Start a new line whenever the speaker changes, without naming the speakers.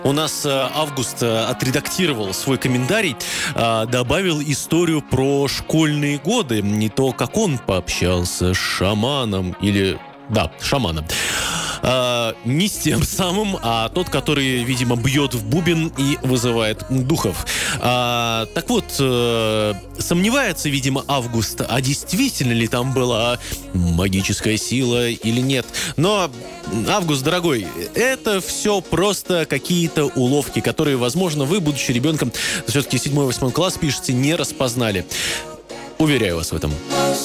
У нас Август отредактировал свой комментарий, добавил историю про школьные годы. Не то, как он пообщался с шаманом или... Да, шаманом. Не с тем самым, а тот, который, видимо, бьет в бубен и вызывает духов. Так вот, сомневается, видимо, Август, а действительно ли там была магическая сила или нет. Но, Август, дорогой, это все просто какие-то уловки, которые, возможно, вы, будучи ребенком, все-таки 7-8 класс пишете, не распознали. Уверяю вас в этом.